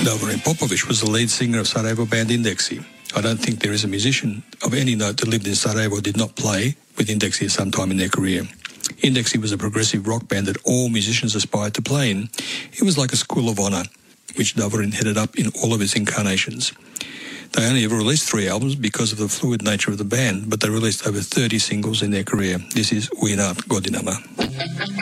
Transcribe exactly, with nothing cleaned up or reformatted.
Davorin Popovic was the lead singer of Sarajevo band Indeksi. I don't think there is a musician of any note that lived in Sarajevo who did not play with Indeksi at some time in their career. Indeksi was a progressive rock band that all musicians aspired to play in. It was like a school of honour, which Davorin headed up in all of its incarnations. They only ever released three albums because of the fluid nature of the band, but they released over thirty singles in their career. This is Uinat Godinama.